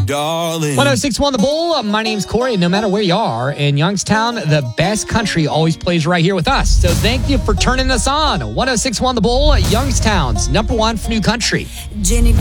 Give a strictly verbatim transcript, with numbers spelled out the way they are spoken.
darling. one oh six one The Bull. My name's Corey. No matter where you are in Youngstown, the best country always plays right here with us. So thank you for turning us on. one oh six one The Bull, Youngstown's number one for new country. Jenny